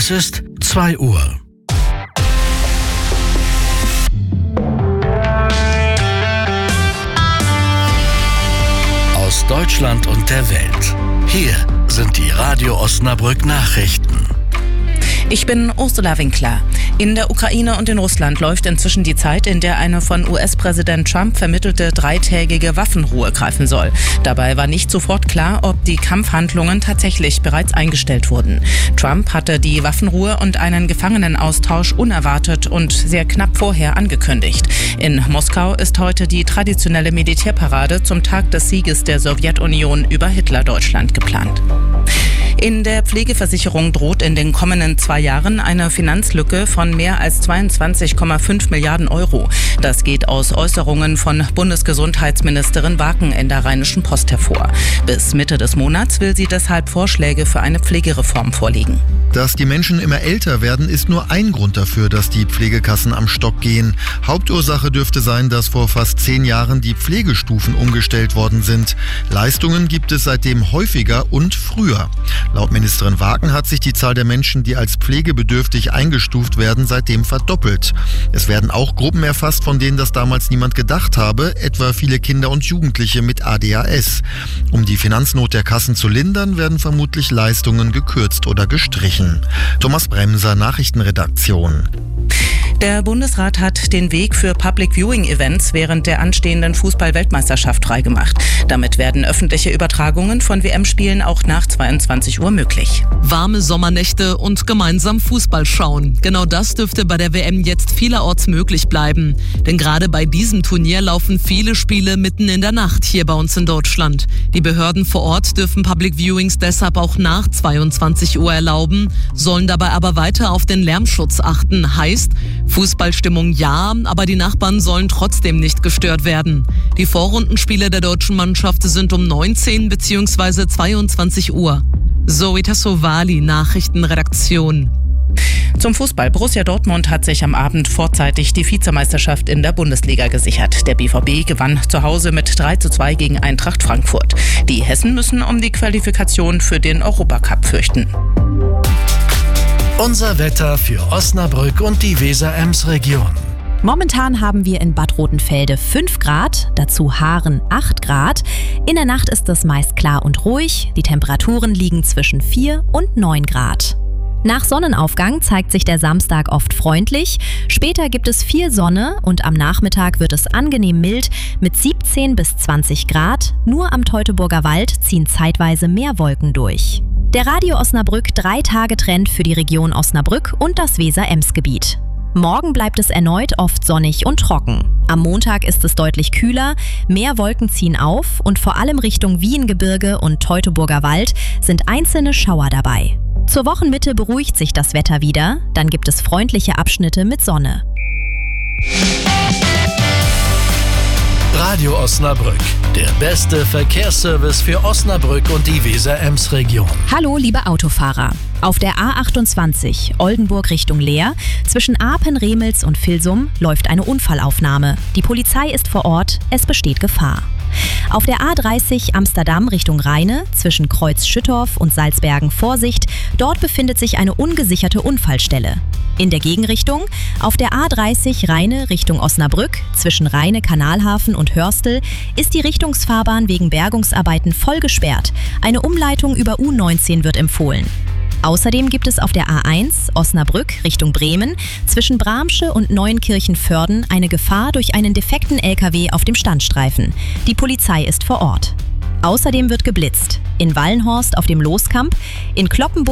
Es ist 2 Uhr. Aus Deutschland und der Welt. Hier sind die Radio Osnabrück Nachrichten. Ich bin Ursula Winkler. In der Ukraine und in Russland läuft inzwischen die Zeit, in der eine von US-Präsident Trump vermittelte 3-tägige Waffenruhe greifen soll. Dabei war nicht sofort klar, ob die Kampfhandlungen tatsächlich bereits eingestellt wurden. Trump hatte die Waffenruhe und einen Gefangenenaustausch unerwartet und sehr knapp vorher angekündigt. In Moskau ist heute die traditionelle Militärparade zum Tag des Sieges der Sowjetunion über Hitler-Deutschland geplant. In der Pflegeversicherung droht in den kommenden 2 Jahren eine Finanzlücke von mehr als 22,5 Milliarden Euro. Das geht aus Äußerungen von Bundesgesundheitsministerin Waken in der Rheinischen Post hervor. Bis Mitte des Monats will sie deshalb Vorschläge für eine Pflegereform vorlegen. Dass die Menschen immer älter werden, ist nur ein Grund dafür, dass die Pflegekassen am Stock gehen. Hauptursache dürfte sein, dass vor fast 10 Jahren die Pflegestufen umgestellt worden sind. Leistungen gibt es seitdem häufiger und früher. Laut Ministerin Waken hat sich die Zahl der Menschen, die als pflegebedürftig eingestuft werden, seitdem verdoppelt. Es werden auch Gruppen erfasst, von denen das damals niemand gedacht habe, etwa viele Kinder und Jugendliche mit ADHS. Um die Finanznot der Kassen zu lindern, werden vermutlich Leistungen gekürzt oder gestrichen. Thomas Bremser, Nachrichtenredaktion. Der Bundesrat hat den Weg für Public-Viewing-Events während der anstehenden Fußball-Weltmeisterschaft freigemacht. Damit werden öffentliche Übertragungen von WM-Spielen auch nach 22 Uhr möglich. Warme Sommernächte und gemeinsam Fußball schauen. Genau das dürfte bei der WM jetzt vielerorts möglich bleiben. Denn gerade bei diesem Turnier laufen viele Spiele mitten in der Nacht hier bei uns in Deutschland. Die Behörden vor Ort dürfen Public-Viewings deshalb auch nach 22 Uhr erlauben, sollen dabei aber weiter auf den Lärmschutz achten. Heißt, Fußballstimmung ja, aber die Nachbarn sollen trotzdem nicht gestört werden. Die Vorrundenspiele der deutschen Mannschaft sind um 19 bzw. 22 Uhr. Zoe Tassovali, Nachrichtenredaktion. Zum Fußball. Borussia Dortmund hat sich am Abend vorzeitig die Vizemeisterschaft in der Bundesliga gesichert. Der BVB gewann zu Hause mit 3:2 gegen Eintracht Frankfurt. Die Hessen müssen um die Qualifikation für den Europacup fürchten. Unser Wetter für Osnabrück und die Weser-Ems-Region. Momentan haben wir in Bad Rotenfelde 5 Grad, dazu Haaren 8 Grad. In der Nacht ist es meist klar und ruhig. Die Temperaturen liegen zwischen 4 und 9 Grad. Nach Sonnenaufgang zeigt sich der Samstag oft freundlich. Später gibt es viel Sonne und am Nachmittag wird es angenehm mild mit 17 bis 20 Grad. Nur am Teutoburger Wald ziehen zeitweise mehr Wolken durch. Der Radio Osnabrück 3-Tage-Trend für die Region Osnabrück und das Weser-Ems-Gebiet. Morgen bleibt es erneut oft sonnig und trocken. Am Montag ist es deutlich kühler, mehr Wolken ziehen auf und vor allem Richtung Wiehengebirge und Teutoburger Wald sind einzelne Schauer dabei. Zur Wochenmitte beruhigt sich das Wetter wieder, dann gibt es freundliche Abschnitte mit Sonne. Radio Osnabrück, der beste Verkehrsservice für Osnabrück und die Weser-Ems-Region. Hallo liebe Autofahrer. Auf der A28 Oldenburg Richtung Leer zwischen Apen, Remels und Vilsum läuft eine Unfallaufnahme. Die Polizei ist vor Ort, es besteht Gefahr. Auf der A30 Amsterdam Richtung Rheine zwischen Kreuz Schüttorf und Salzbergen Vorsicht, dort befindet sich eine ungesicherte Unfallstelle. In der Gegenrichtung auf der A30 Rheine Richtung Osnabrück zwischen Rheine Kanalhafen und Hörstel ist die Richtungsfahrbahn wegen Bergungsarbeiten voll gesperrt. Eine Umleitung über U19 wird empfohlen. Außerdem gibt es auf der A1 Osnabrück Richtung Bremen zwischen Bramsche und Neuenkirchen-Vörden eine Gefahr durch einen defekten LKW auf dem Standstreifen. Die Polizei ist vor Ort. Außerdem wird geblitzt. In Wallenhorst auf dem Loskamp, in Cloppenburg